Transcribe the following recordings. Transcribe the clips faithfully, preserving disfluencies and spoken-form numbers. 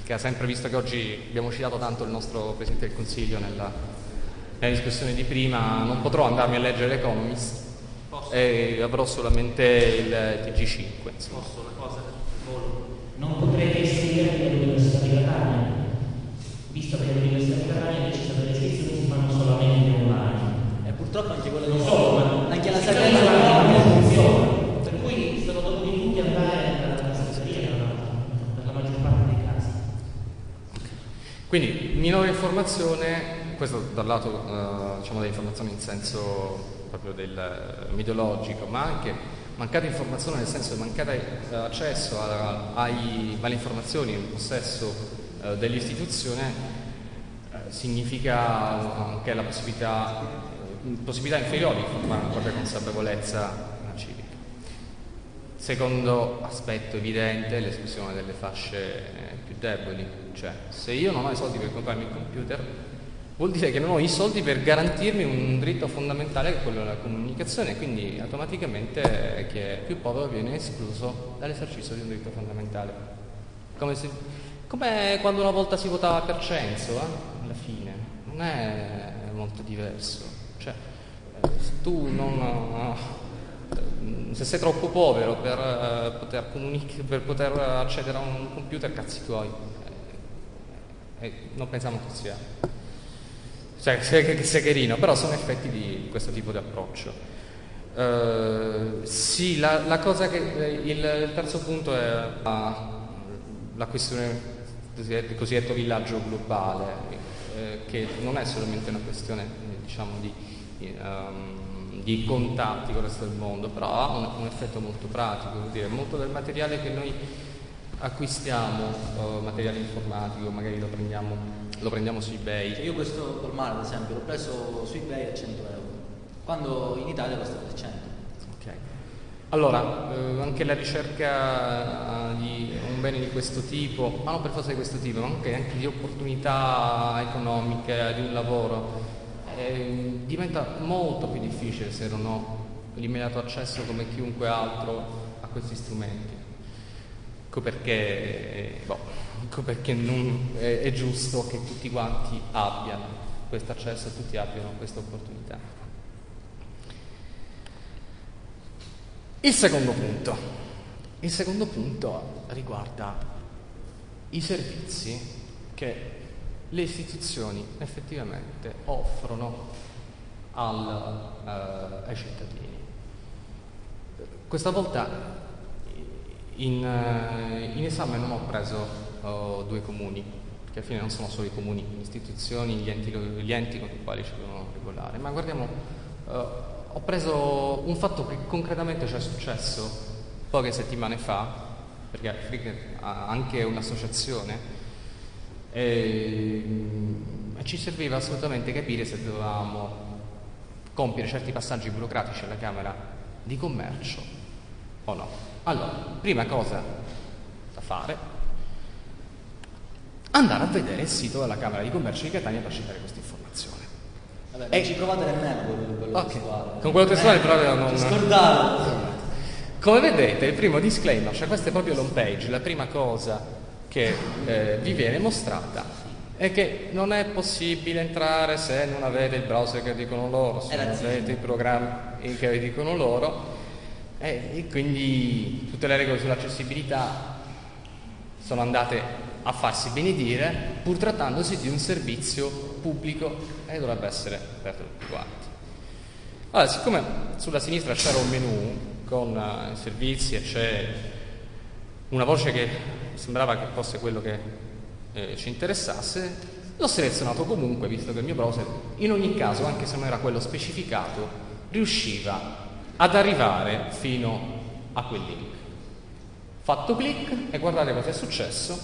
che ha sempre visto che oggi abbiamo citato tanto il nostro Presidente del Consiglio nella, nella discussione di prima, non potrò andarmi a leggere l'Economist e avrò solamente il T G cinque. Insomma. Posso una cosa? Volo. Non potrete iscrivervi all'Università di Catania, visto che l'Università di Catania ha deciso che le iscrizioni si fanno solamente online. E purtroppo anche quella Non di so, ma anche la Sapienza Sapienza non funziona, per cui sono dovuti tutti andare alla segreteria per la maggior parte dei casi. Quindi minore informazione, questo dal lato eh, diciamo dell'informazione in senso proprio del eh, metodologico, ma anche mancata informazione nel senso di mancato eh, accesso a, ai, alle informazioni in possesso eh, dell'istituzione eh, significa anche la possibilità, eh, possibilità inferiore di formare una propria consapevolezza civica. Secondo aspetto evidente è l'esclusione delle fasce eh, più deboli, cioè se io non ho i soldi per comprarmi il computer vuol dire che non ho i soldi per garantirmi un diritto fondamentale che è quello della comunicazione, quindi automaticamente chi è più povero viene escluso dall'esercizio di un diritto fondamentale. Come, se, come quando una volta si votava per censo, eh? Alla fine, non è molto diverso. Cioè, se tu non... se sei troppo povero per, uh, poter comunic- per poter accedere a un computer, cazzi tuoi. Eh, eh, non pensiamo che sia... Cioè, che sia carino, però sono effetti di questo tipo di approccio. Uh, sì, la, la cosa che il, il terzo punto è la, la questione del cosiddetto villaggio globale, eh, che non è solamente una questione, diciamo, di, um, di contatti con il resto del mondo, però ha un, un effetto molto pratico, vuol dire, molto del materiale che noi acquistiamo, uh, materiale informatico, magari lo prendiamo, lo prendiamo su eBay. Cioè io questo colmare, ad esempio, l'ho preso su eBay a cento euro, quando in Italia costa trecento. Ok. Allora, eh, anche la ricerca eh, di un bene di questo tipo, ma non per forza di questo tipo, ma anche, anche di opportunità economiche, di un lavoro, eh, diventa molto più difficile se non ho l'immediato accesso come chiunque altro a questi strumenti. Ecco perché, boh, ecco perché non è, è giusto che tutti quanti abbiano questo accesso, tutti abbiano questa opportunità. Il secondo punto. Il secondo punto riguarda i servizi che le istituzioni effettivamente offrono al, eh, ai cittadini. Questa volta In, in esame non ho preso uh, due comuni, che alla fine non sono solo i comuni, le istituzioni, gli enti, gli enti con i quali ci devono regolare, ma guardiamo, uh, ho preso un fatto che concretamente ci è successo poche settimane fa, perché Flickr ha anche un'associazione e, e ci serviva assolutamente capire se dovevamo compiere certi passaggi burocratici alla Camera di Commercio o no. Allora, prima cosa da fare, andare a vedere il sito della Camera di Commercio di Catania per cercare questa informazione. Vabbè, non e... ci provate nemmeno quello, quello okay. testuale. Con quello testuale eh, proprio non... Scordate! Come vedete, il primo disclaimer, cioè questa è proprio l'home page, la prima cosa che eh, vi viene mostrata è che non è possibile entrare se non avete il browser che dicono loro, se non avete i programmi che dicono loro. E quindi tutte le regole sull'accessibilità sono andate a farsi benedire, pur trattandosi di un servizio pubblico e dovrebbe essere aperto a tutti quanti. Allora, siccome sulla sinistra c'era un menu con uh, i servizi e c'è una voce che sembrava che fosse quello che eh, ci interessasse, l'ho selezionato comunque, visto che il mio browser, in ogni caso, anche se non era quello specificato, riusciva ad arrivare fino a quel link. Fatto clic e guardate cosa è successo.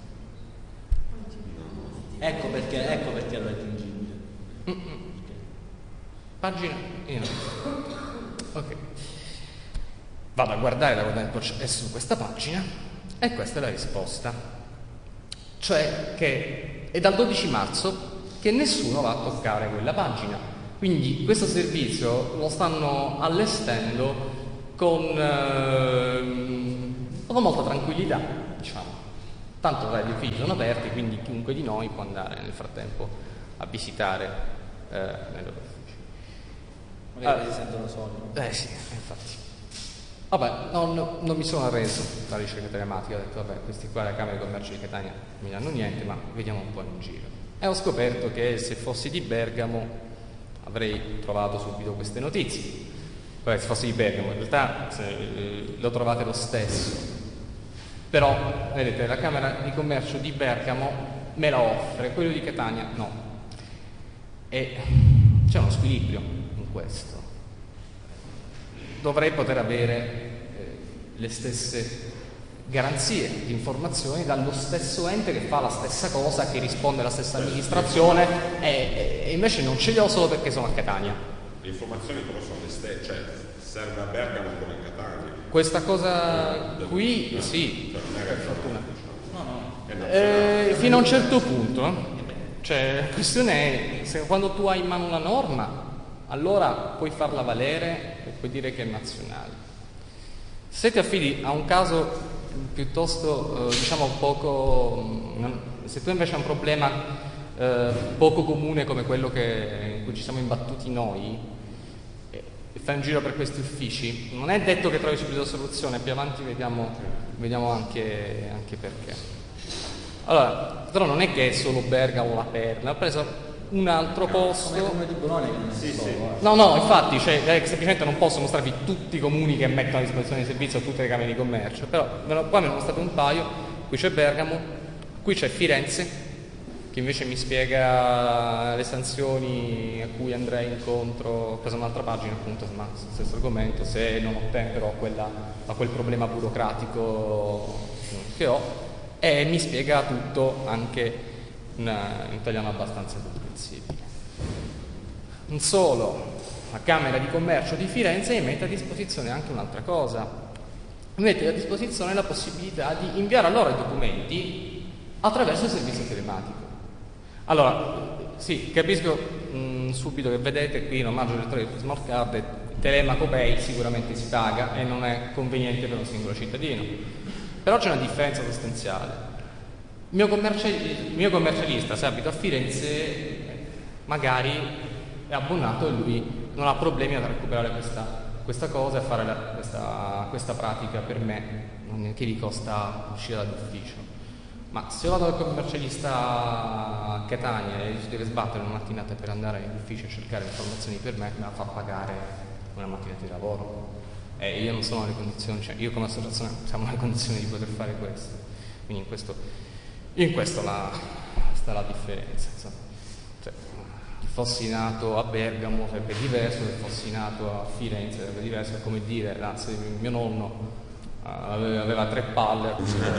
Ecco perché, ecco perché era raggiungibile. Mm-mm. Pagina in ok. Vado a guardare da guardare il processo su questa pagina e questa è la risposta. Cioè che è dal dodici marzo che nessuno va a toccare quella pagina. Quindi questo servizio lo stanno allestendo con, eh, con molta tranquillità, diciamo. Tanto dai, gli uffici sono aperti, quindi chiunque di noi può andare nel frattempo a visitare eh, nei loro uffici. Magari Ah, si sentono soli. Eh sì, infatti. Vabbè, non, non mi sono arreso alla ricerca telematica, ho detto vabbè, questi qua alla Camera di Commercio di Catania mi danno niente, ma vediamo un po' in giro. E ho scoperto che se fossi di Bergamo avrei trovato subito queste notizie. Poi se fossi di Bergamo, in realtà se, eh, lo trovate lo stesso. Però, vedete, la Camera di Commercio di Bergamo me la offre, quello di Catania no. E c'è uno squilibrio in questo. Dovrei poter avere eh, le stesse garanzie di informazioni dallo stesso ente che fa la stessa cosa, che risponde alla stessa amministrazione, e, e invece non ce li ho solo perché sono a Catania. Le informazioni però sono le stesse, cioè serve a Bergamo come a Catania. Questa cosa qui, no, sì, cioè non è per che fortuna. No, no. è nazionale. Eh, fino a un certo punto, cioè la questione è se quando tu hai in mano una norma, allora puoi farla valere e puoi dire che è nazionale. Se ti affidi a un caso piuttosto, eh, diciamo, poco, non, se tu invece hai un problema eh, poco comune come quello che, in cui ci siamo imbattuti noi, e, e fai un giro per questi uffici, non è detto che trovi subito soluzione, più avanti vediamo, vediamo anche, anche perché. Allora, però non è che è solo Bergamo la perla, ho preso un altro posto. Come come di Bologna che non è Sì, solo, sì. eh. No, no, infatti, cioè, eh, semplicemente non posso mostrarvi tutti i comuni che mettono a disposizione di servizio, tutte le camere di commercio, però qua mi hanno mostrato un paio. Qui c'è Bergamo, qui c'è Firenze, che invece mi spiega le sanzioni a cui andrei incontro. Ho preso un'altra pagina appunto, ma sullo stesso argomento, se non ottempero a, quella, a quel problema burocratico che ho, e mi spiega tutto anche in italiano abbastanza comprensibile. Non solo, la Camera di Commercio di Firenze mette a disposizione anche un'altra cosa, mette a disposizione la possibilità di inviare a loro i documenti attraverso il servizio telematico. Allora, sì, capisco mh, subito che vedete qui in omaggio elettronico di smart card, Telemaco Pay sicuramente si paga e non è conveniente per un singolo cittadino, però c'è una differenza sostanziale. Il mio, commercialista, il mio commercialista, se abito a Firenze, magari è abbonato e lui non ha problemi ad recuperare questa, questa cosa e fare la, questa, questa pratica per me, che gli costa uscire dall'ufficio. Ma se io vado dal commercialista a Catania e si deve sbattere una mattinata per andare in ufficio a cercare informazioni per me, me la fa pagare una mattinata di lavoro. E io non sono nelle condizioni, cioè io come associazione siamo nelle condizioni di poter fare questo. Quindi in questo... In questo la, sta la differenza, insomma. Cioè, se fossi nato a Bergamo sarebbe diverso, se fossi nato a Firenze sarebbe diverso, è come dire, anzi, mio nonno uh, aveva, aveva tre palle.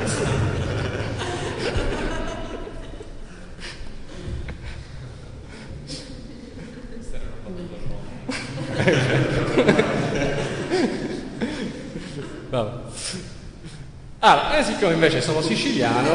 Vabbè. Ah, e siccome invece sono siciliano,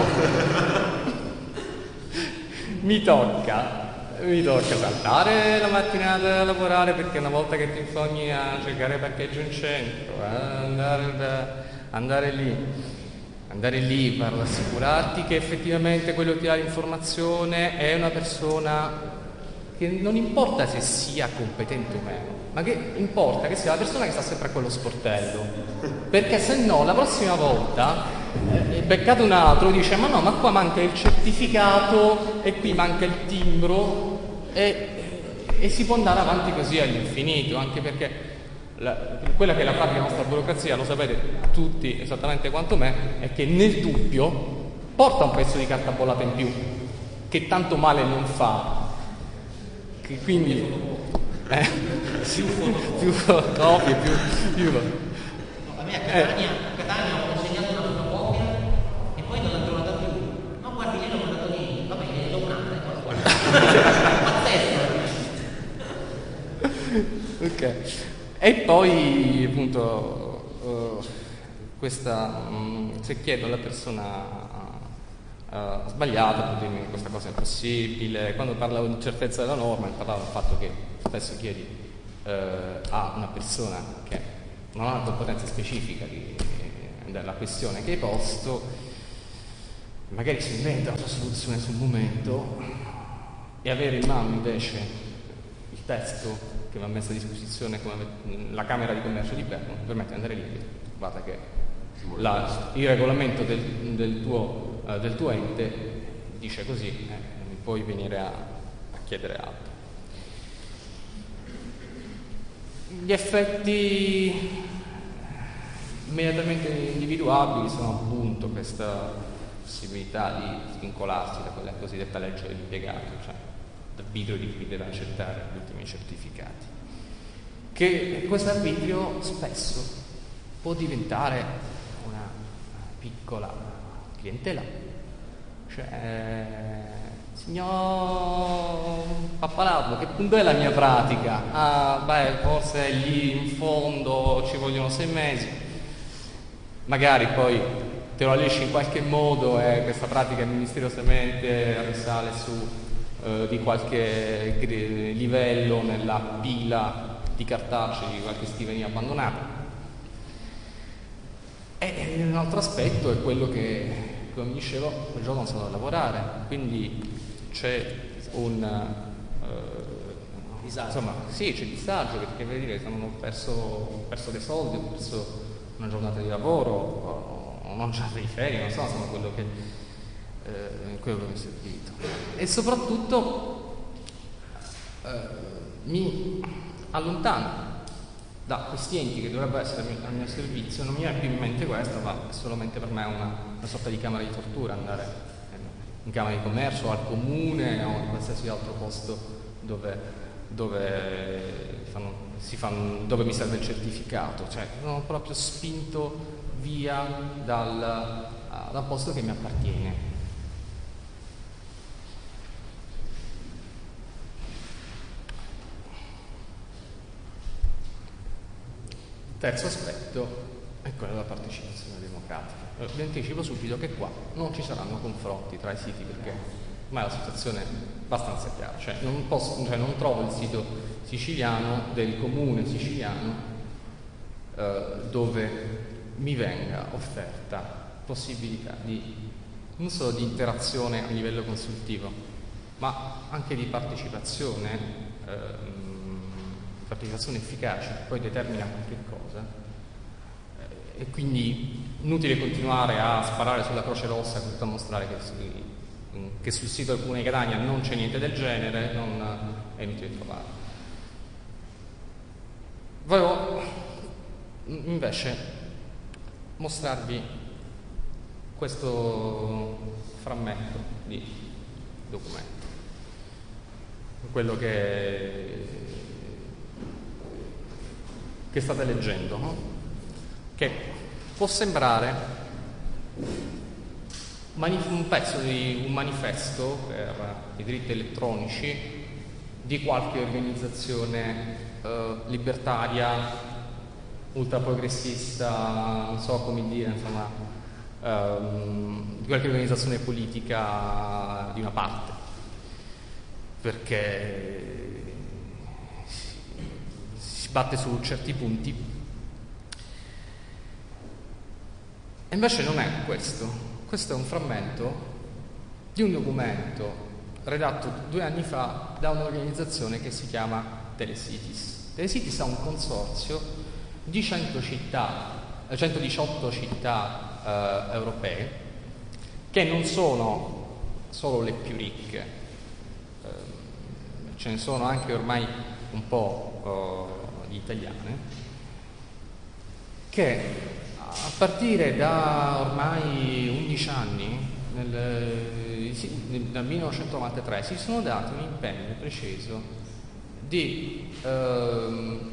mi tocca, mi tocca saltare la mattinata a lavorare, perché una volta che ti infogni a cercare parcheggio in centro, eh, andare, da, andare lì, andare lì per assicurarti che effettivamente quello che ti dà l'informazione è una persona che non importa se sia competente o meno, ma che importa che sia la persona che sta sempre a quello sportello, perché se no la prossima volta eh, beccate un altro, dice ma no, ma qua manca il certificato e qui manca il timbro, e, e si può andare avanti così all'infinito, anche perché la, quella che è la pratica nostra burocrazia, lo sapete tutti esattamente quanto me, è che nel dubbio porta un pezzo di carta bollata in più, che tanto male non fa, che quindi eh, più, più fotocopie, più, più No, a me a Catania, a Catania ho consegnato una fotocopia e poi non l'ho trovata più. No, guardi, lei l'ho mandato lì. Vabbè, gliene do un'altra, eccola qua. Pazzesco. Ok. E poi appunto uh, questa um, se chiedo alla persona uh, sbagliata, può dirmi che questa cosa è possibile. Quando parlavo di certezza della norma, parlavo del fatto che spesso chiedi uh, a una persona che non ha una competenza specifica di, della questione che hai posto, magari si inventa la sua soluzione sul momento, e avere in mano invece il testo che mi ha messo a disposizione come la Camera di Commercio di Bergamo, mi permette di andare lì e dire: guarda che la, il regolamento del, del, tuo, uh, del tuo ente dice così, eh, puoi venire a, a chiedere altro. Gli effetti immediatamente individuabili sono appunto questa possibilità di svincolarsi da quella cosiddetta legge dell'impiegato, cioè l'arbitrio di chi deve accettare gli ultimi certificati, che questo arbitrio spesso può diventare una piccola clientela, cioè signor Pappalardo, che punto è la mia pratica? Ah, beh, forse lì in fondo ci vogliono sei mesi, magari poi te lo allisci in qualche modo e questa pratica misteriosamente risale su eh, di qualche livello nella pila di cartacei di qualche scrivania abbandonata. E un altro aspetto è quello che, come dicevo, quel giorno non sono a lavorare, quindi c'è un eh, disagio. Insomma, sì, c'è disagio, perché vuol dire che ho perso, ho perso dei soldi, ho perso una giornata di lavoro, ho, non c'è dei ferie, non so, insomma, quello che eh, quello che mi è servito. E soprattutto eh, mi allontano da questi enti che dovrebbero essere al mio servizio. Non mi viene più in mente questo, ma è solamente per me una, una sorta di camera di tortura andare in camera di commercio o al comune o in qualsiasi altro posto dove, dove, fanno, si fanno, dove mi serve il certificato, cioè sono proprio spinto via dal, uh, dal posto che mi appartiene. Terzo aspetto è quello della partecipazione democratica. Vi anticipo subito che qua non ci saranno confronti tra i siti, perché ormai la situazione è abbastanza chiara, cioè non, posso, cioè non trovo il sito siciliano del comune siciliano eh, dove mi venga offerta possibilità di non solo di interazione a livello consultivo, ma anche di partecipazione, eh, partecipazione efficace, che poi determina qualche cosa. E quindi inutile continuare a sparare sulla Croce Rossa per mostrare che, che sul sito del Comune di Catania non c'è niente del genere, non è inutile trovare. Volevo invece mostrarvi questo frammento di documento, quello che, che state leggendo, no? Che può sembrare un pezzo di un manifesto per i diritti elettronici di qualche organizzazione eh, libertaria, ultraprogressista, non so come dire, insomma, ehm, di qualche organizzazione politica di una parte, perché si, si batte su certi punti. E invece non è questo, questo è un frammento di un documento redatto due anni fa da un'organizzazione che si chiama Telecities. Telecities ha un consorzio di cento città, centodiciotto città eh, europee, che non sono solo le più ricche, eh, ce ne sono anche ormai un po' eh, di italiane, che a partire da ormai undici anni, nel, sì, nel millenovecentonovantatré, si sono dati un impegno preciso di, ehm,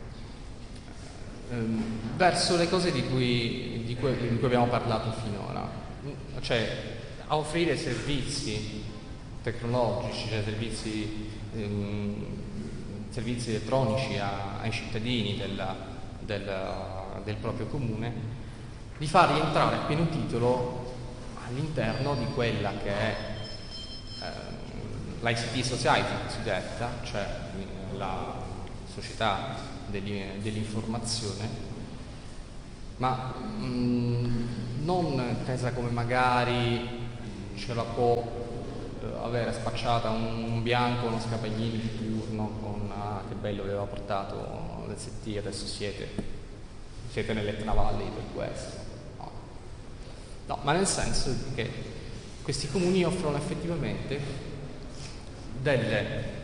ehm, verso le cose di cui, di, cui, di cui abbiamo parlato finora, cioè a offrire servizi tecnologici, cioè servizi, ehm, servizi elettronici a, ai cittadini della, della del proprio comune, di far rientrare a pieno titolo all'interno di quella che è eh, l'I C T Society cosiddetta, cioè la società dell'informazione, ma mh, non intesa come magari ce la può eh, avere spacciata un, un bianco, uno Scapagnini di turno con ah, che bello aveva portato l'S T, adesso siete, siete nell'Etna Valley per questo. No. no, ma nel senso che questi comuni offrono effettivamente delle,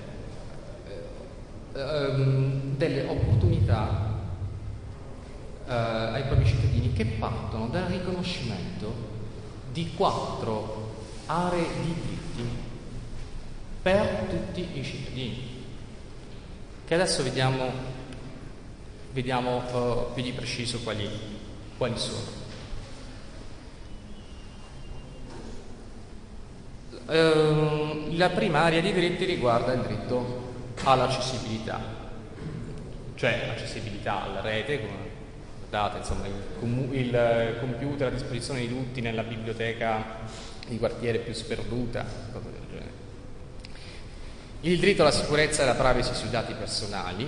eh, ehm, delle opportunità eh, ai propri cittadini che partono dal riconoscimento di quattro aree di diritti per tutti i cittadini, che adesso vediamo, vediamo uh, più di preciso quali, quali sono. Uh, la prima area di diritti riguarda il diritto all'accessibilità, cioè l'accessibilità alla rete, come guardate, insomma, il, com- il computer a disposizione di tutti nella biblioteca di quartiere più sperduta, cose del genere. Il diritto alla sicurezza e alla privacy sui dati personali,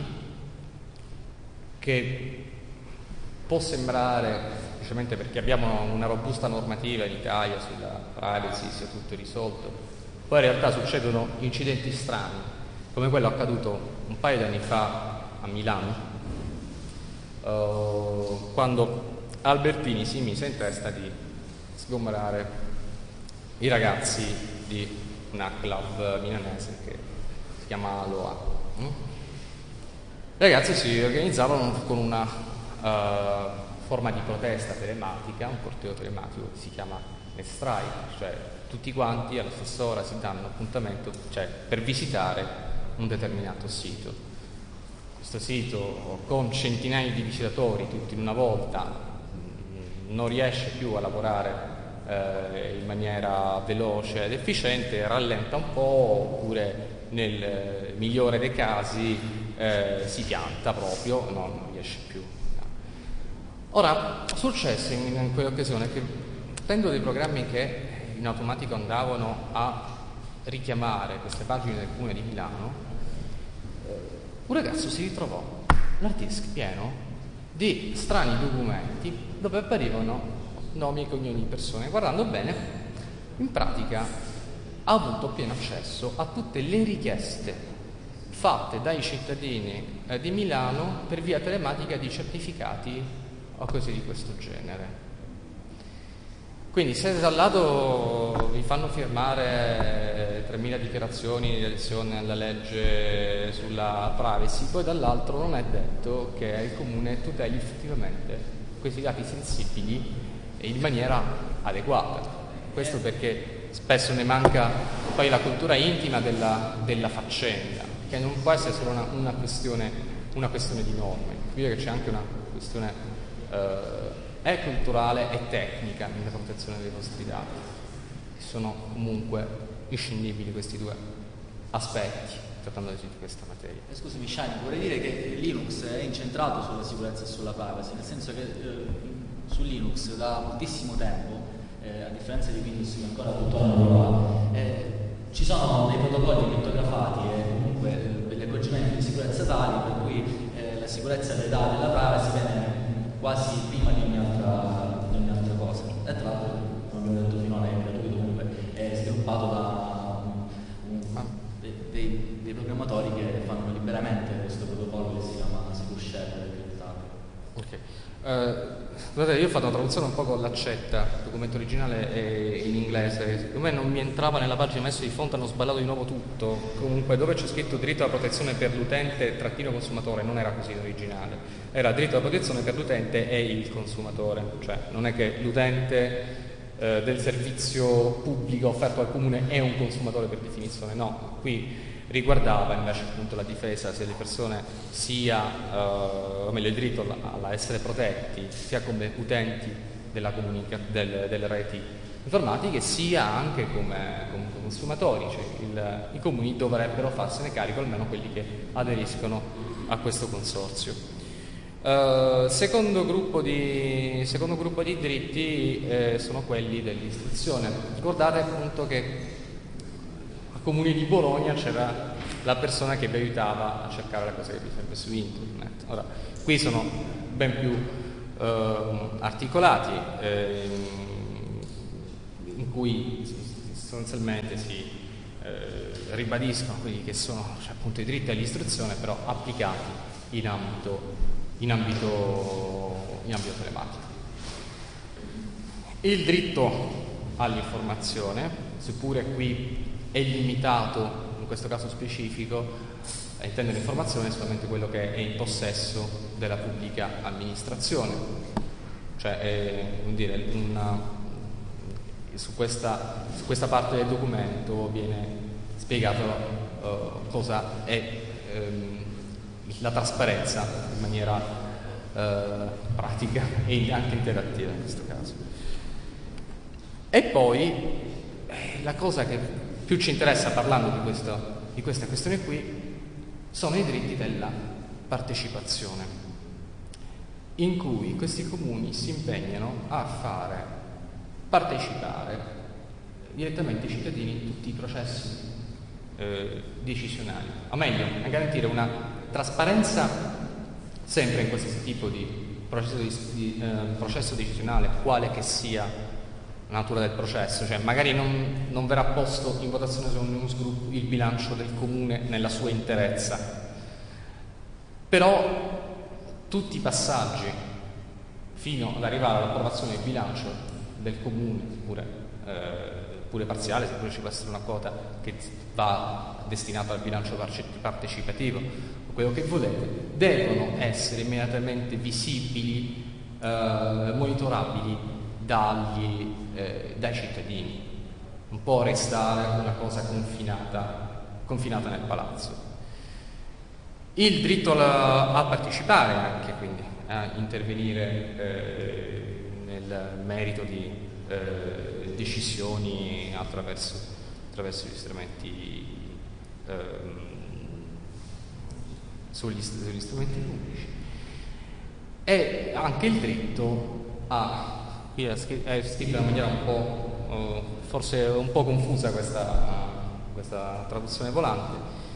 che può sembrare, specialmente perché abbiamo una robusta normativa in Italia sulla privacy, sia tutto risolto, poi in realtà succedono incidenti strani, come quello accaduto un paio di anni fa a Milano, uh, quando Albertini si mise in testa di sgombrare i ragazzi di una club milanese che si chiama Aloha. I ragazzi si organizzavano con una uh, forma di protesta telematica, un corteo telematico che si chiama Netstrike, cioè tutti quanti alla stessa ora si danno appuntamento, cioè, per visitare un determinato sito. Questo sito con centinaia di visitatori tutti in una volta non riesce più a lavorare in maniera veloce ed efficiente, rallenta un po', oppure nel migliore dei casi eh, si pianta proprio, no, non riesce più. Ora, successo in, in quell'occasione che prendo dei programmi che in automatico andavano a richiamare queste pagine del Comune di Milano, un ragazzo si ritrovò l'hard disk pieno di strani documenti dove apparivano nomi e cognomi di persone. Guardando bene, in pratica ha avuto pieno accesso a tutte le richieste fatte dai cittadini eh, di Milano per via telematica di certificati o cose di questo genere. Quindi se da un lato vi fanno firmare tremila dichiarazioni di adesione alla legge sulla privacy, poi dall'altro non è detto che il comune tuteli effettivamente questi dati sensibili in maniera adeguata. Questo perché spesso ne manca poi la cultura intima della, della faccenda, che non può essere solo una, una, questione, una questione di norme, quindi che c'è anche una questione eh, è culturale e tecnica nella protezione dei vostri dati. Sono comunque inscindibili questi due aspetti trattandosi di questa materia. Eh, scusami Shine, vorrei dire che Linux è incentrato sulla sicurezza e sulla privacy, nel senso che eh, su Linux da moltissimo tempo, eh, a differenza di Windows che ancora tuttora non lo ha, eh, ci sono dei protocolli crittografati e comunque eh, degli accorgimenti di sicurezza tali per cui eh, la sicurezza dei dati e la privacy viene quasi prima di ogni altra, di ogni altra cosa. E tra l'altro, come abbiamo detto finora, è gratuito, comunque è sviluppato da um, um, dei, dei, dei programmatori che fanno liberamente questo protocollo che si chiama Secure Share criptato. Ok. Uh, Guardate, io ho fatto una traduzione un po' con l'accetta, il documento originale è in inglese, siccome non mi entrava nella pagina messo di fonte hanno sballato di nuovo tutto. Comunque dove c'è scritto diritto alla protezione per l'utente trattino consumatore non era così in originale, era diritto alla protezione per l'utente e il consumatore, cioè non è che l'utente eh, del servizio pubblico offerto al comune è un consumatore per definizione, no, qui riguardava invece appunto la difesa sia delle persone sia, eh, o meglio il diritto alla essere protetti sia come utenti della comunica, del, delle reti informatiche sia anche come, come consumatori, cioè il, i comuni dovrebbero farsene carico, almeno quelli che aderiscono a questo consorzio. Uh, secondo, gruppo di, secondo gruppo di diritti eh, sono quelli dell'istruzione. Ricordate appunto che Comune di Bologna c'era la persona che vi aiutava a cercare la cosa che vi serve su internet. Ora, qui sono ben più eh, articolati, eh, in cui sostanzialmente si eh, ribadiscono quelli che sono, cioè, appunto, i diritti all'istruzione, però applicati in ambito, in ambito, in ambito telematico. Il diritto all'informazione, seppure qui è limitato, in questo caso specifico, a intendere l'informazione è solamente quello che è in possesso della pubblica amministrazione, cioè è, vuol dire, una, su, questa, su questa parte del documento viene spiegato uh, cosa è um, la trasparenza in maniera uh, pratica e anche interattiva in questo caso. E poi eh, la cosa che più ci interessa parlando di, questo, di questa questione qui sono i diritti della partecipazione, in cui questi comuni si impegnano a fare partecipare direttamente i cittadini in tutti i processi eh, decisionali, o meglio, a garantire una trasparenza sempre in questo tipo di processo, di, di, eh, processo decisionale, quale che sia la natura del processo, cioè magari non, non verrà posto in votazione su un newsgroup il bilancio del comune nella sua interezza, però tutti i passaggi fino ad arrivare all'approvazione del bilancio del comune, pure, eh, pure parziale, seppure ci può essere una quota che va destinata al bilancio partecipativo o quello che volete, devono essere immediatamente visibili, eh, monitorabili Dagli, eh, dai cittadini, non può restare una cosa confinata, confinata nel palazzo. Il diritto alla, a partecipare anche, quindi a intervenire eh, nel merito di eh, decisioni attraverso, attraverso gli strumenti eh, sugli, sugli strumenti pubblici, e anche il diritto a qui è scritta in maniera un po', uh, forse un po' confusa questa, uh, questa traduzione volante,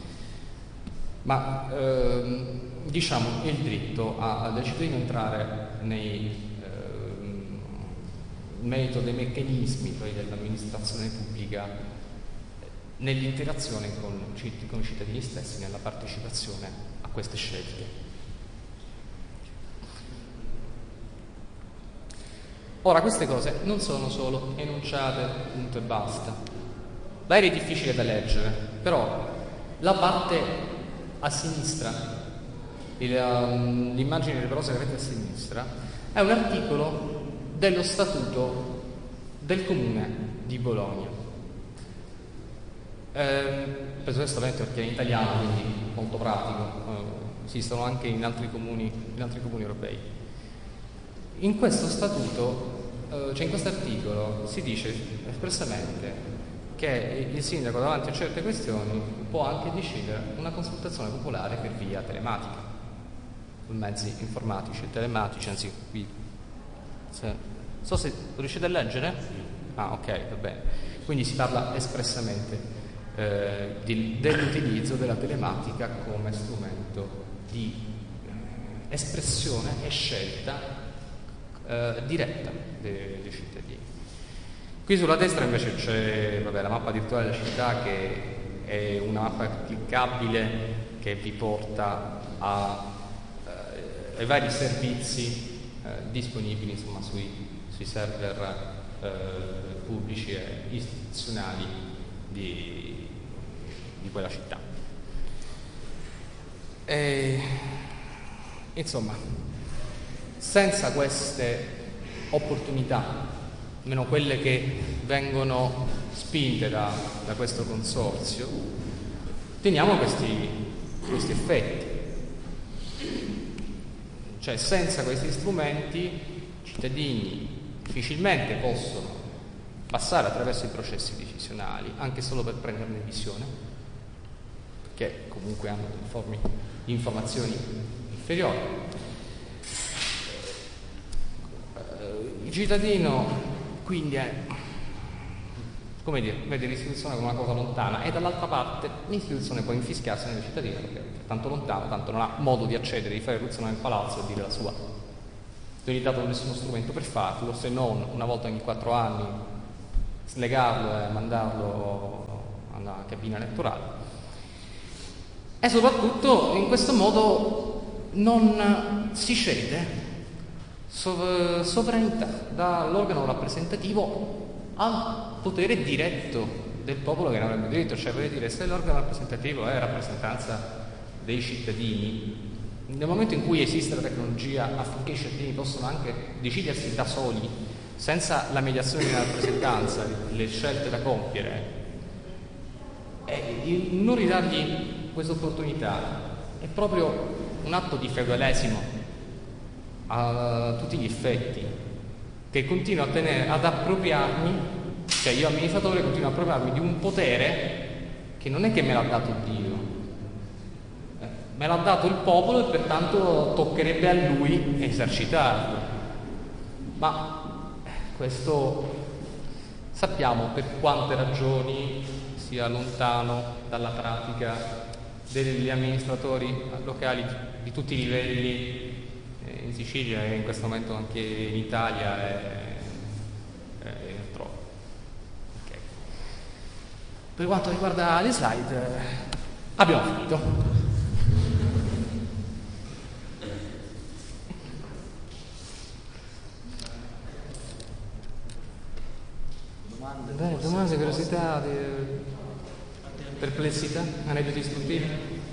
ma uh, diciamo il diritto a, a cittadino entrare nei uh, merito dei meccanismi poi dell'amministrazione pubblica nell'interazione con, con i cittadini stessi, nella partecipazione a queste scelte. Ora, queste cose non sono solo enunciate, punto e basta. Magari è difficile da leggere, però la parte a sinistra, il, um, l'immagine riverosa che avete a sinistra, è un articolo dello Statuto del Comune di Bologna. Eh, penso questo ovviamente perché è in italiano, quindi molto pratico, eh, esistono anche in altri comuni, in altri comuni europei. In questo statuto, eh, cioè in questo articolo, si dice espressamente che il sindaco davanti a certe questioni può anche decidere una consultazione popolare per via telematica, con mezzi informatici e telematici, anzi qui, se, so se riuscite a leggere? Ah, ok, va bene. Quindi si parla espressamente eh, di, dell'utilizzo della telematica come strumento di eh, espressione e scelta Eh, diretta dei, dei cittadini. Qui sulla destra invece c'è vabbè, la mappa virtuale della città, che è una mappa cliccabile che vi porta a, eh, ai vari servizi eh, disponibili, insomma, sui, sui server eh, pubblici e istituzionali di, di quella città. E, insomma, senza queste opportunità, almeno quelle che vengono spinte da, da questo consorzio, teniamo questi, questi effetti. Cioè, senza questi strumenti, i cittadini difficilmente possono passare attraverso i processi decisionali, anche solo per prenderne visione, perché comunque hanno forme di informazioni inferiori. Il cittadino quindi è, come dire, vede l'istituzione come una cosa lontana, e dall'altra parte l'istituzione può infischiarsi nel cittadino perché è tanto lontano, tanto non ha modo di accedere, di fare irruzione nel palazzo e dire la sua. Non gli è dato nessuno strumento per farlo, se non una volta ogni quattro anni slegarlo e mandarlo alla cabina elettorale. E soprattutto in questo modo non si cede sov- sovranità dall'organo rappresentativo al potere diretto del popolo che non avrebbe diritto. Cioè, voglio dire, se l'organo rappresentativo è rappresentanza dei cittadini, nel momento in cui esiste la tecnologia affinché i cittadini possano anche decidersi da soli, senza la mediazione di una rappresentanza, le scelte da compiere, e non ridargli questa opportunità è proprio un atto di feudalesimo a tutti gli effetti, che continuo a tenere, ad appropriarmi, cioè io amministratore continuo ad appropriarmi di un potere che non è che me l'ha dato Dio, eh, me l'ha dato il popolo e pertanto toccherebbe a lui esercitarlo. Ma questo sappiamo per quante ragioni sia lontano dalla pratica degli amministratori locali di tutti i livelli, eh, in Sicilia e in questo momento anche in Italia e, e altrove. Okay. Per quanto riguarda le slide, eh, abbiamo finito. Domande, Beh, domande, curiosità, di... perplessità, aneddoti istruttivi?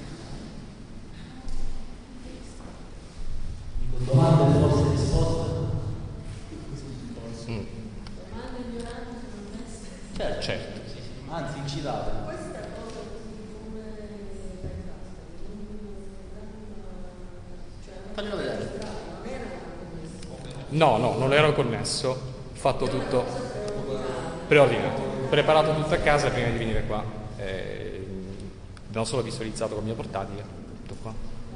domande, forse risposte? Mm. Domande ignoranti non essere. Certo, Certo. sì, sì. Anzi, incitate. Questa cosa così come cioè Faglielo vedere. non era commesso. No, no, non ero connesso, ho fatto tutto preordinato, preparato tutto a casa prima di venire qua. Eh, non solo visualizzato con il mio portatile, tutto qua.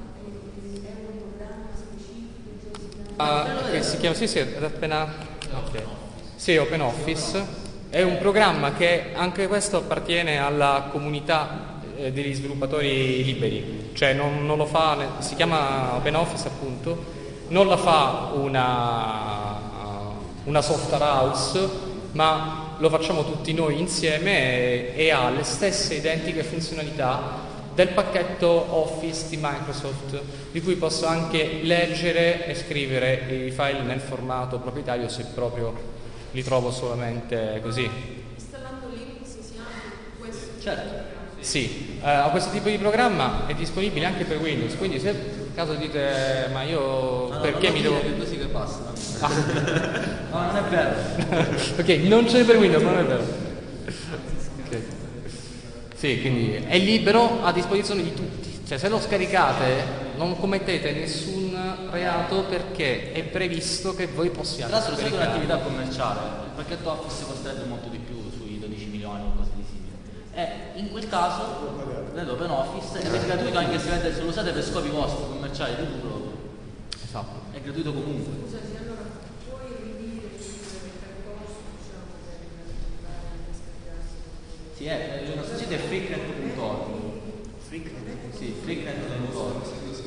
Ah, che si chiama, sì, sì, è appena, ok. Sì, OpenOffice è un programma che anche questo appartiene alla comunità eh, degli sviluppatori liberi, cioè non, non lo fa, si chiama OpenOffice appunto, non la fa una, una software house, ma lo facciamo tutti noi insieme e, e ha le stesse identiche funzionalità del pacchetto Office di Microsoft, di cui posso anche leggere e scrivere i file nel formato proprietario se proprio li trovo solamente così. Installando Linux si apre questo. Certo. Sì, eh, questo tipo di programma è disponibile anche per Windows, quindi se per caso dite ma io No, no, perché non mi lo devo... dire, è così che passa. Ah. No, non è vero. Ok, non c'è per Windows, ma non è vero. Ok. Sì, quindi è libero a disposizione di tutti. Cioè se lo scaricate non commettete nessun reato perché è previsto che voi possiate Tra l'altro, se è scaricare. un'attività commerciale, il pacchetto Office costerebbe molto di più, sui dodici milioni o cose di simile. E in quel caso, l'Open Office è gratuito anche se, se lo usate per scopi vostri commerciali di tutto, Esatto. è gratuito comunque. Scusa, se allora puoi ridire il percorso, diciamo, per arrivare a scaricarsi. Sì, è, il nostro sito è freaknet punto org. Sì, freaknet punto org.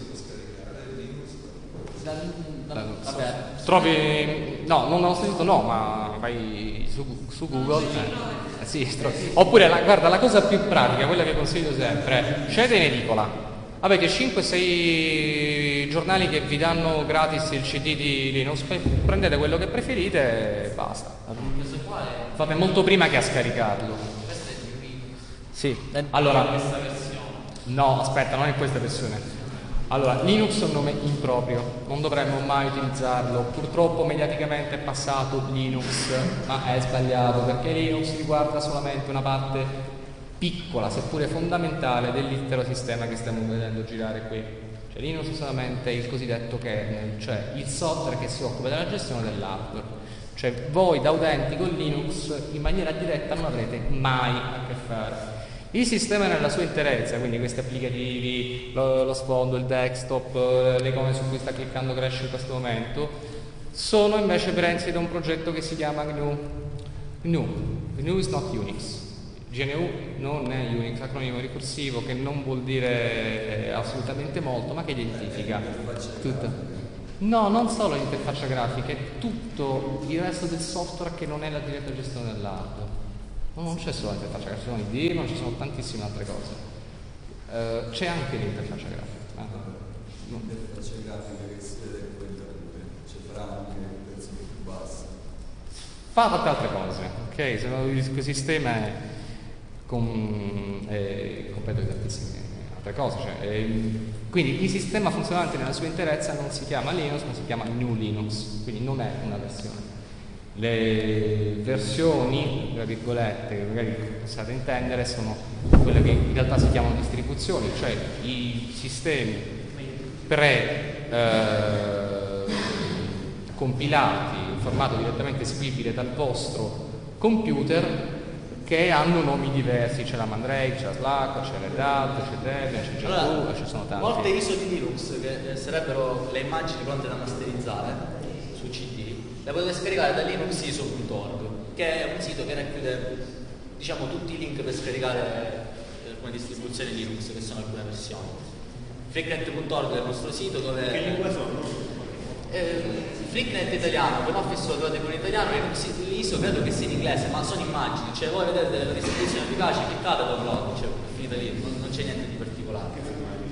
Da- da- Da- Vabbè, Trovi, no, non ho sentito no, ma vai su, su Google. Eh, sì, tro- Oppure, la, guarda, la cosa più pratica, quella che consiglio sempre, scegliete in edicola. Avete cinque sei giornali che vi danno gratis il C D di Linux, prendete quello che preferite e basta. questo qua è Fate molto prima che a scaricarlo. questo è il Linux. Sì, allora, Questa versione. no, aspetta, non è questa versione. Allora, Linux è un nome improprio, non dovremmo mai utilizzarlo. Purtroppo mediaticamente è passato Linux, ma è sbagliato perché Linux riguarda solamente una parte piccola, seppure fondamentale, dell'intero sistema che stiamo vedendo girare qui. Cioè Linux è solamente il cosiddetto kernel, cioè il software che si occupa della gestione dell'hardware. Cioè voi da utenti con Linux in maniera diretta non avrete mai a che fare. Il sistema nella sua interezza, quindi questi applicativi, lo, lo sfondo, il desktop, eh, le icone su cui sta cliccando Crash in questo momento, sono invece presi da un progetto che si chiama G N U. G N U, G N U is not Unix. G N U non è Unix, acronimo ricorsivo che non vuol dire assolutamente molto, ma che identifica tutto. No, non solo l'interfaccia grafica, è tutto il resto del software che non è la diretta gestione dell'hardware. No, non c'è solo l'interfaccia grafica, ci sono i dirlo, ci sono tantissime altre cose. Uh, c'è anche l'interfaccia grafica. Uh-huh. L'interfaccia grafica che si vede in quel termine, ci farà anche prezzi più bassi. Fa tante altre cose, ok? Se no, il sistema è, com- è completo di tantissime altre cose. Cioè, è, quindi il sistema funzionante nella sua interezza non si chiama Linux, ma si chiama New Linux, quindi non è una versione. Le versioni, tra virgolette, che magari possiate intendere, sono quelle che in realtà si chiamano distribuzioni, cioè i sistemi pre eh, compilati in formato direttamente eseguibile dal vostro computer, che hanno nomi diversi. C'è la Mandrake, c'è la Slack, c'è Red Hat, c'è Debian, c'è Gentoo, allora, ci sono tanti. Molte I S O di Linux, che sarebbero le immagini pronte da masterizzare su C D, le potete scaricare da linux I S O punto org, che è un sito che racchiude, diciamo, tutti i link per scaricare alcune distribuzioni Linux, che sono alcune versioni. freaknet punto org è il nostro sito dove... Che lingue sono? Eh, Freaknet italiano, OpenOffice lo trovate con italiano, Linux I S O credo che sia in inglese, ma sono immagini, cioè voi vedete la distribuzione vi piace, cliccate e download, cioè è finita lì, non, non c'è niente di particolare.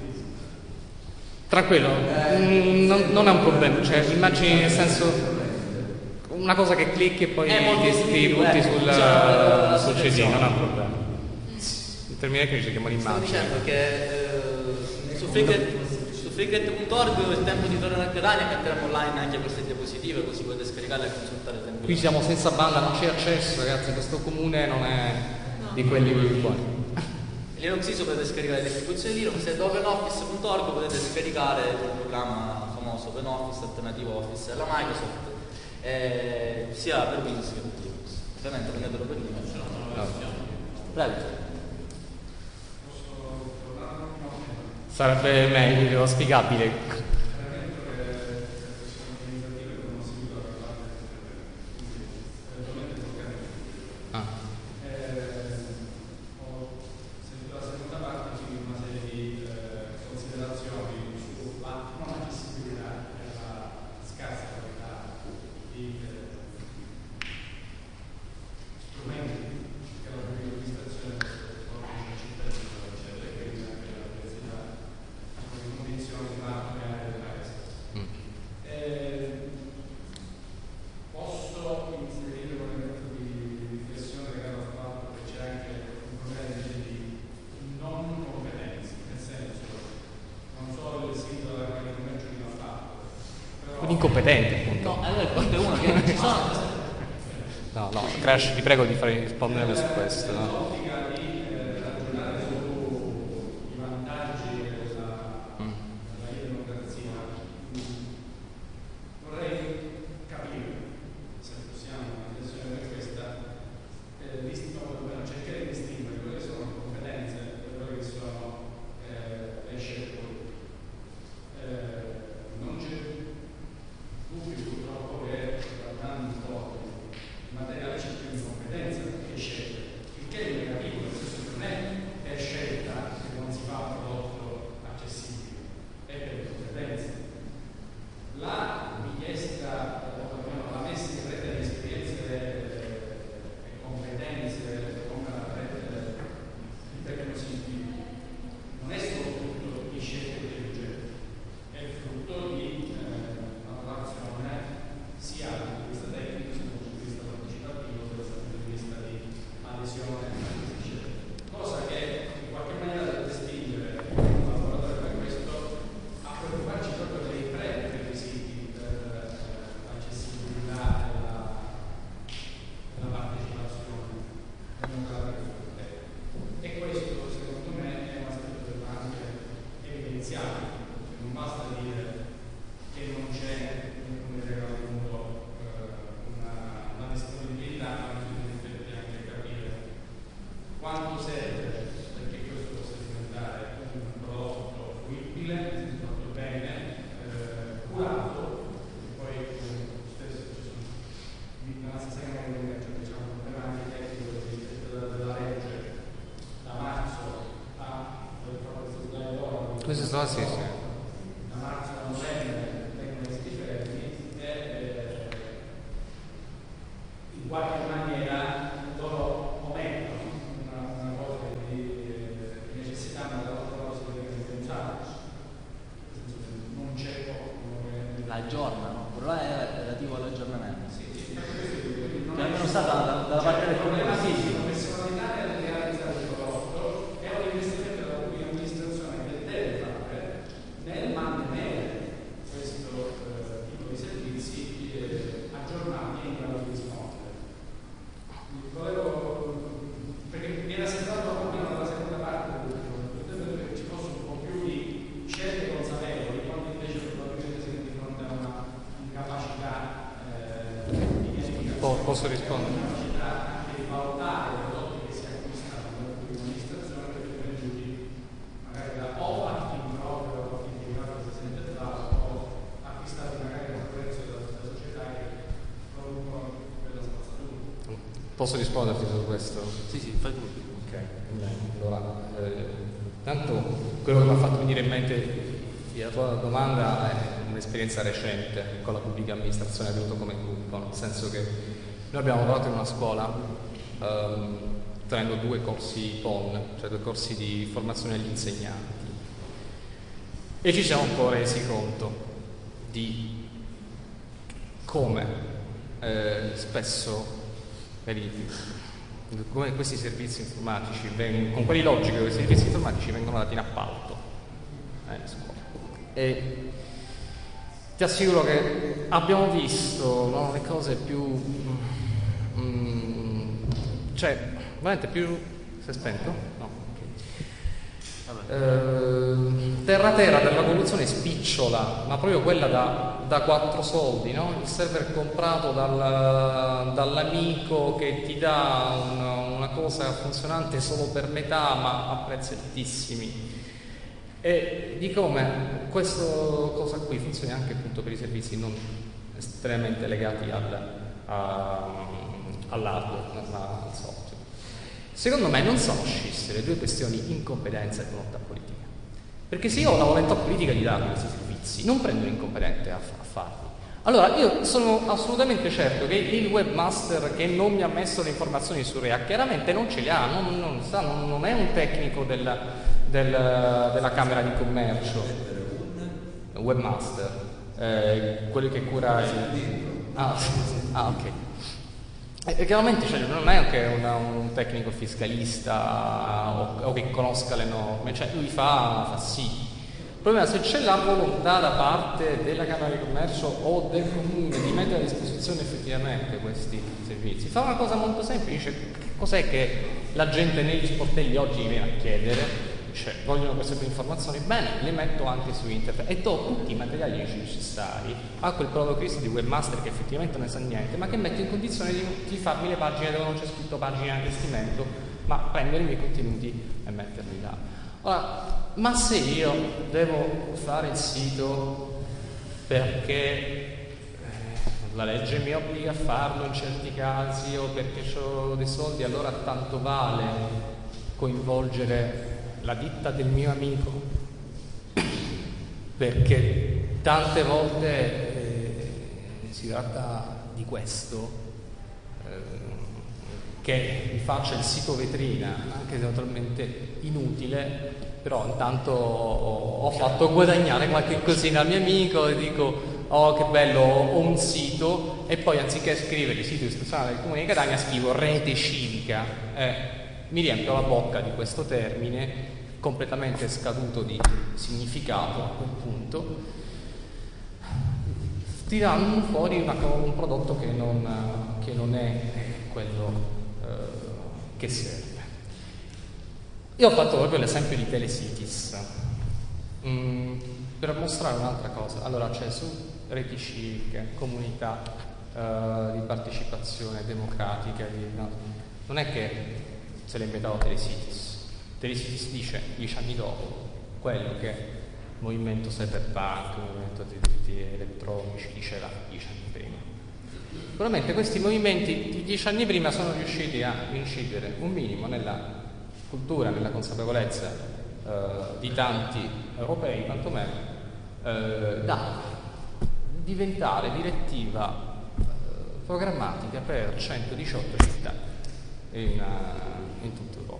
Tranquillo, mm, non, non è un problema, cioè immagini nel senso una cosa che clicchi e poi ti, ti butti sul, eh, sul C D, non è un problema. Il termine che ci chiama l'immagine. Stavo dicendo che eh, su Freaknet freaknet punto org il tempo di tornare a Catania metteremo online anche queste diapositive, così potete scaricarle e consultare tempo. Qui siamo senza banda, non c'è accesso, ragazzi, questo comune non è di quelli buoni. Linux I S O potete scaricare le distribuzioni Linux e da OpenOffice punto org potete scaricare il programma famoso OpenOffice, alternativo Office alla Microsoft, eh, sia per Windows che per Linux. Ovviamente prendetelo per Linux. No. Prego. Sarebbe meglio, spiegabile. Incompetente, appunto. No, allora il punto è uno che ci sono. No, no, Crash, ti prego di fare rispondere su questo. No? Questo sta, sì, sì. Da marzo a novembre vengono istituiti aggiorna, no? Quello là è relativo all'aggiornamento. Che almeno sta dalla, dalla parte del comune. Sì, sì. Nel mantenere questo eh, tipo di servizi eh, aggiornati e in grado di rispondere. Volevo, perché mi era sembrato almeno dalla seconda parte che ci fosse un po' più di scelte consapevoli, quando invece probabilmente siamo di fronte a una incapacità eh, di pianificazione. Posso rispondere? Capacità anche di valutare i prodotti che si acquistano nella pubblica amministrazione perché venduti magari da o a chi proprio Posso risponderti su questo? Sì, sì, fai tu. Ok, allora, eh, tanto quello che mi ha fatto venire in mente la tua domanda è un'esperienza recente con la pubblica amministrazione venuto come gruppo, nel senso che noi abbiamo lavorato in una scuola ehm, tenendo due corsi P O N, cioè due corsi di formazione agli insegnanti, e ci siamo un po' resi conto di come eh, spesso come questi servizi informatici vengono, con quelli logici che questi servizi informatici vengono dati in appalto eh, in scuola. E ti assicuro che abbiamo visto, no, le cose più mm, cioè veramente più si è spento? No. Eh, terra terra della corruzione spicciola, ma proprio quella da, da quattro soldi, no? Il server comprato dal, dall'amico che ti dà una, una cosa funzionante solo per metà ma a prezzi altissimi, e di come questa cosa qui funzioni anche appunto per i servizi non estremamente legati al, a, all'hardware, al software. Secondo me non sono scisse le due questioni incompetenza e volontà politica, perché se io ho la volontà politica di darmi questi servizi non prendo l'incompetente a, a farli. Allora io sono assolutamente certo che il webmaster che non mi ha messo le informazioni su React chiaramente non ce le ha, non, non, sa, non, non è un tecnico del, del, della Camera di Commercio, un webmaster, eh, quello che cura il... Ah, ah ok. E chiaramente cioè, non è anche una, un tecnico fiscalista o, o che conosca le norme, cioè lui fa, fa sì. Il problema è se c'è la volontà da parte della Camera di Commercio o del Comune di mettere a disposizione effettivamente questi servizi. Fa una cosa molto semplice, che cos'è che la gente negli sportelli oggi viene a chiedere? Cioè, vogliono queste due informazioni, bene, le metto anche su internet e do tutti i materiali necessari a quel proprio Cristo di webmaster che effettivamente non ne sa niente, ma che mette in condizione di, di farmi le pagine dove non c'è scritto pagine di investimento, ma prendere i miei contenuti e metterli là. Ora, ma se io devo fare il sito perché eh, la legge mi obbliga a farlo in certi casi o perché ho dei soldi, allora tanto vale coinvolgere la ditta del mio amico, perché tante volte eh, si tratta di questo, eh, che mi faccia il sito vetrina, anche se naturalmente inutile, però intanto ho, ho fatto guadagnare qualche cosina al mio amico e dico oh che bello, ho un sito, e poi anziché scrivere il sito istituzionale del Comune di Catania scrivo rete civica, eh, mi riempio la bocca di questo termine completamente scaduto di significato a quel punto, tirando fuori una, un prodotto che non, che non è quello eh, che serve. Io ho fatto proprio l'esempio di Telecities mm, per mostrare un'altra cosa. Allora c'è su reti civiche, comunità eh, di partecipazione democratica, di, no, non è che se l'ha inventato Telecities. Telecities dice dieci anni dopo quello che il movimento cyberpunk, il movimento dei diritti elettronici diceva dieci anni prima. Probabilmente questi movimenti di dieci anni prima sono riusciti a incidere un minimo nella cultura, nella consapevolezza eh, di tanti europei, quantomeno, eh, da diventare direttiva eh, programmatica per centodiciotto città in, uh, in tutta Europa.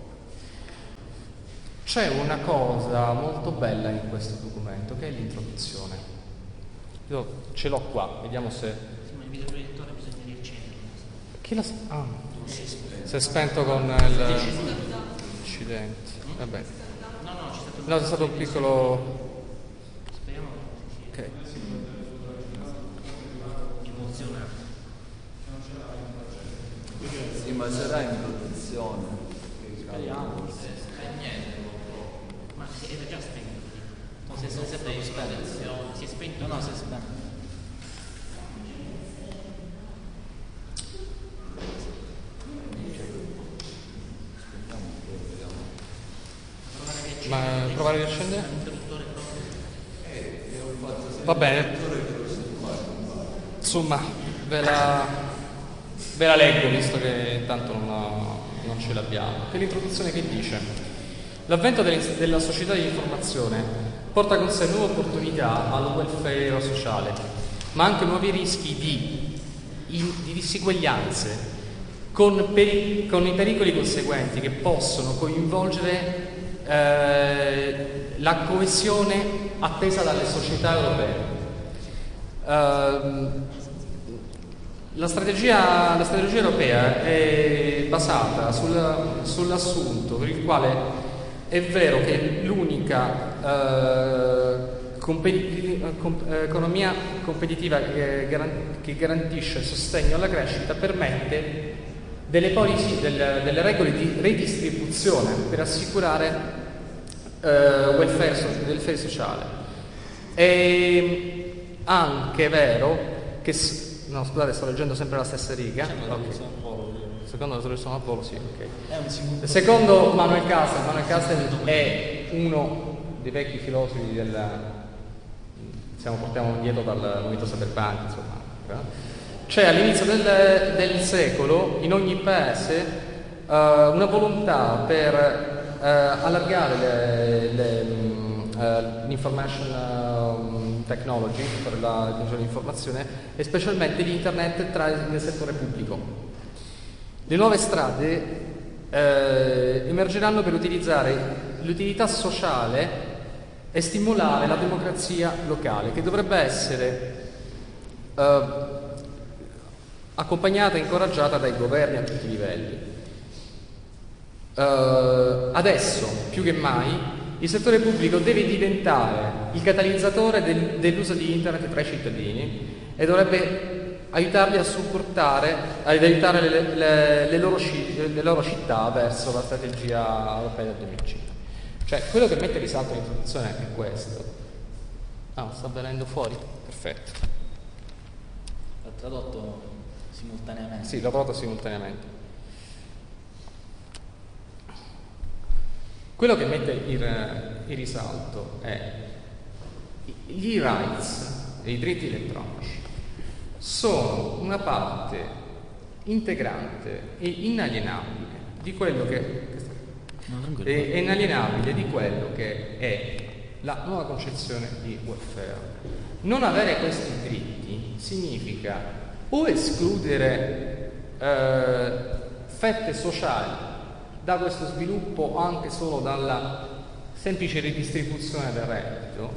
C'è una cosa molto bella in questo documento che è l'introduzione. Io ce l'ho qua, vediamo se... Sì, ma il videoproiettore bisogna riaccenderlo. Chi l'ha... Ah, si è spento con il... Accidenti. Vabbè. No, no, c'è stato un No, c'è stato un piccolo... Speriamo che Ok. emozionante. Sì, ma sarà in produzione. Speriamo. Ma si era già spento. No, si è sempre spento. Si è spento. No, no, si è spento. Ma provare a riaccendere? L'interruttore proprio. Va bene. Insomma, ve la, ve la leggo visto che intanto non, la- non ce l'abbiamo. Che l'introduzione che dice? L'avvento delle- della società di informazione porta con sé nuove opportunità al welfare sociale, ma anche nuovi rischi di, in- di diseguaglianze con, peri- con i pericoli conseguenti che possono coinvolgere eh, la coesione attesa dalle società europee. Ehm, la, strategia, la strategia europea è basata sul- sull'assunto per il quale è vero che l'unica eh, competi- com- economia competitiva che, garan- che garantisce sostegno alla crescita permette delle, policy, del- delle regole di redistribuzione per assicurare eh, welfare, so- welfare sociale. È anche vero che... s- No, scusate, sto leggendo sempre la stessa riga. Ok. Secondo la soluzione a volo, sì, ok. È un sicuro. Secondo Manuel Castel, Manuel Castel è uno dei vecchi filosofi del... Siamo, portiamo dietro dal movimento cyberpunk, insomma. C'è all'inizio del, del secolo in ogni paese eh, una volontà per eh, allargare le, le, mh, eh, l'information eh, technology, per la tecnologia dell'informazione, e specialmente l'internet tra, nel settore pubblico. Le nuove strade eh, emergeranno per utilizzare l'utilità sociale e stimolare la democrazia locale, che dovrebbe essere eh, accompagnata e incoraggiata dai governi a tutti i livelli. Eh, adesso, più che mai, il settore pubblico deve diventare il catalizzatore del, dell'uso di internet tra i cittadini e dovrebbe aiutarli a supportare, ad aiutare le, le, le, loro, le loro città verso la strategia europea del duemilacinque. Cioè, quello che mette in risalto l'introduzione è questo. Ah, sta venendo fuori? Perfetto. L'ho tradotto simultaneamente. Sì, l'ho provato simultaneamente. Quello che mette il, il risalto è gli rights e i diritti elettronici sono una parte integrante e inalienabile di quello che No, è inalienabile di quello che è la nuova concezione di welfare. Non avere questi diritti significa o escludere eh, fette sociali da questo sviluppo anche solo dalla semplice ridistribuzione del reddito,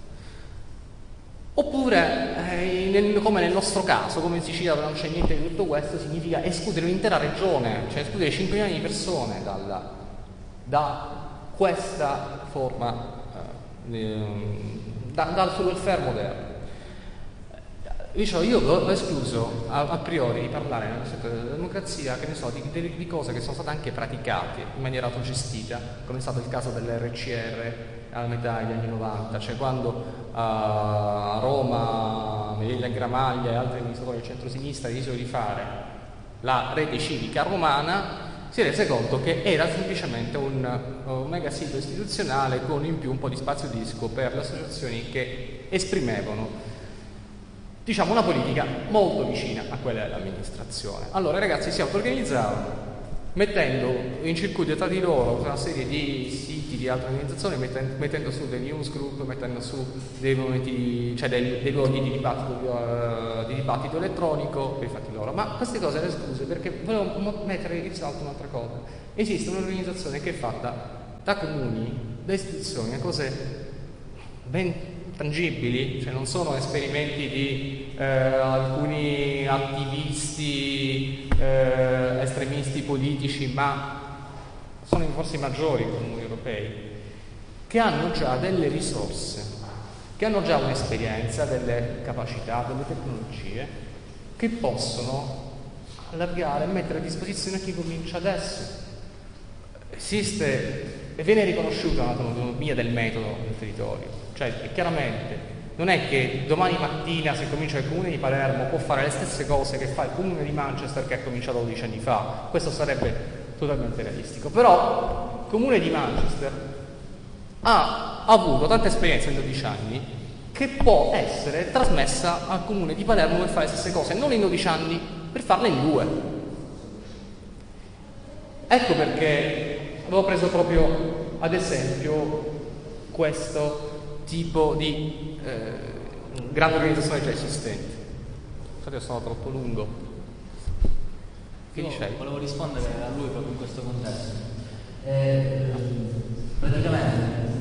oppure eh, nel, come nel nostro caso, come in Sicilia non c'è niente di tutto questo, significa escludere un'intera regione, cioè escludere cinque milioni di persone dalla, da questa forma eh, da, dal suo welfare moderno. Dicevo, io ho escluso a, a priori di parlare nel settore della democrazia, che ne so, di, di, di cose che sono state anche praticate in maniera autogestita, come è stato il caso dell'R C R alla metà degli anni novanta, cioè quando a Roma, Melilla Gramaglia e altri amministratori del centro-sinistra decisero di fare la rete civica romana, si è rese conto che era semplicemente un, un mega sito istituzionale con in più un po' di spazio disco per le associazioni che esprimevano, diciamo, una politica molto vicina a quella dell'amministrazione. Allora i ragazzi si auto-organizzavano mettendo in circuito tra di loro una serie di siti di altre organizzazioni, mettendo, mettendo su dei newsgroup, mettendo su dei momenti, cioè dei, dei luoghi di dibattito, uh, di dibattito elettronico per i fatti loro. Ma queste cose erano escluse perché volevo mettere in risalto un'altra cosa. Esiste un'organizzazione che è fatta da comuni, da istituzioni, da cose ben tangibili, cioè non sono esperimenti di eh, alcuni attivisti, eh, estremisti politici, ma sono forse i maggiori comuni europei, che hanno già delle risorse, che hanno già un'esperienza, delle capacità, delle tecnologie, che possono allargare e mettere a disposizione a chi comincia adesso. Esiste e viene riconosciuta un'autonomia del metodo del territorio, cioè chiaramente non è che domani mattina se comincia il comune di Palermo può fare le stesse cose che fa il comune di Manchester che ha cominciato dodici anni fa, questo sarebbe totalmente realistico, però il comune di Manchester ha avuto tanta esperienza in dodici anni che può essere trasmessa al comune di Palermo per fare le stesse cose, non in dodici anni, per farle in due. Ecco perché avevo preso proprio ad esempio questo tipo di eh, grande organizzazione già esistente. Scusate, sono troppo lungo. Che Io dicevi? volevo rispondere a lui proprio in questo contesto. Eh, praticamente